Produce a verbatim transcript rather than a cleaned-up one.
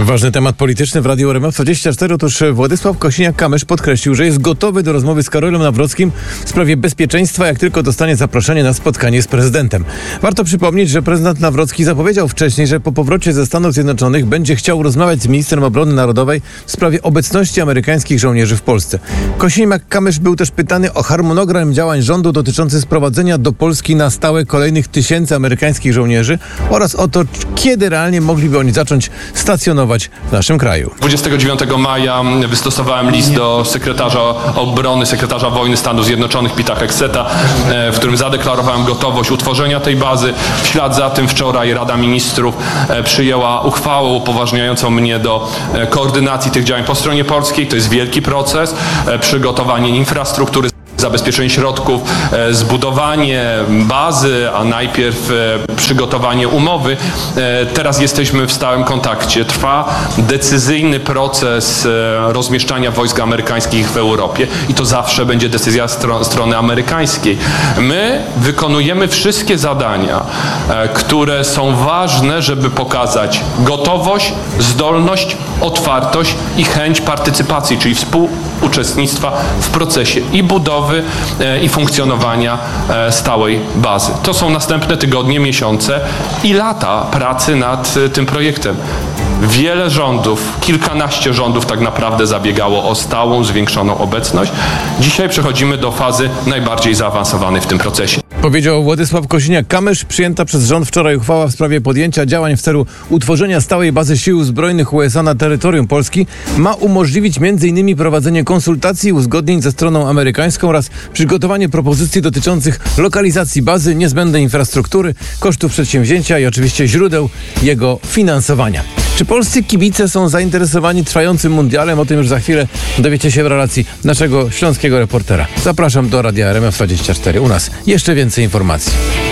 Ważny temat polityczny w Radiu R M F dwadzieścia cztery. Otóż Władysław Kosiniak-Kamysz podkreślił, że jest gotowy do rozmowy z Karolem Nawrockim w sprawie bezpieczeństwa, jak tylko dostanie zaproszenie na spotkanie z prezydentem. Warto przypomnieć, że prezydent Nawrocki zapowiedział wcześniej, że po powrocie ze Stanów Zjednoczonych będzie chciał rozmawiać z ministrem obrony narodowej w sprawie obecności amerykańskich żołnierzy w Polsce. Kosiniak-Kamysz był też pytany o harmonogram działań rządu dotyczący sprowadzenia do Polski na stałe kolejnych tysięcy amerykańskich żołnierzy oraz o to, kiedy realnie mogliby oni zacząć stacjonować w naszym kraju. dwudziestego dziewiątego maja wystosowałem list do sekretarza obrony, sekretarza wojny Stanów Zjednoczonych Petera Hegseta, w którym zadeklarowałem gotowość utworzenia tej bazy. W ślad za tym wczoraj Rada Ministrów przyjęła uchwałę upoważniającą mnie do koordynacji tych działań po stronie polskiej. To jest wielki proces, przygotowanie infrastruktury, zabezpieczenie środków, zbudowanie bazy, a najpierw przygotowanie umowy. Teraz jesteśmy w stałym kontakcie. Trwa decyzyjny proces rozmieszczania wojsk amerykańskich w Europie i to zawsze będzie decyzja stro- strony amerykańskiej. My wykonujemy wszystkie zadania, które są ważne, żeby pokazać gotowość, zdolność, otwartość i chęć partycypacji, czyli współuczestnictwa w procesie i budowy i funkcjonowania stałej bazy. To są następne tygodnie, miesiące i lata pracy nad tym projektem. Wiele rządów, kilkanaście rządów tak naprawdę zabiegało o stałą, zwiększoną obecność. Dzisiaj przechodzimy do fazy najbardziej zaawansowanej w tym procesie. Powiedział Władysław Kosiniak-Kamysz. Przyjęta przez rząd wczoraj uchwała w sprawie podjęcia działań w celu utworzenia stałej bazy sił zbrojnych U S A na terytorium Polski ma umożliwić między innymi prowadzenie konsultacji i uzgodnień ze stroną amerykańską oraz przygotowanie propozycji dotyczących lokalizacji bazy, niezbędnej infrastruktury, kosztów przedsięwzięcia i oczywiście źródeł jego finansowania. Czy polscy kibice są zainteresowani trwającym mundialem? O tym już za chwilę dowiecie się w relacji naszego śląskiego reportera. Zapraszam do Radia R M F dwadzieścia cztery. U nas jeszcze więcej informacji.